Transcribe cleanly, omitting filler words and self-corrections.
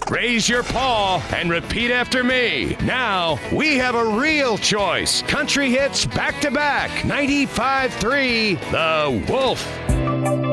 Raise your paw and repeat after me. Now we have a real choice. Country hits back to back. 95.3 The Wolf.